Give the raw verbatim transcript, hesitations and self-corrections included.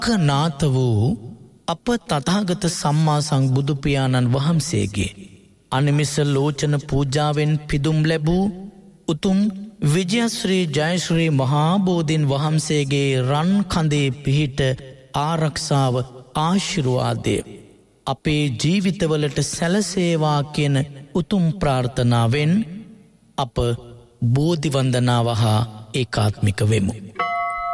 අක්කනාත වූ අප තථාගත සම්මා සම්බුදු පියාණන් වහන්සේගේ අනිමිස ලෝචන පූජාවෙන් පිදුම් ලැබූ උතුම් විජයශ්‍රී ජයශ්‍රී මහා බෝධීන් වහන්සේගේ රන් කඳේ පිහිට ආරක්ෂාව ආශිර්වාදය අපේ ජීවිතවලට සැලසේවා කියන උතුම් ප්‍රාර්ථනාවෙන් අප බෝධි වන්දනාව හා ඒකාත්මික වෙමු.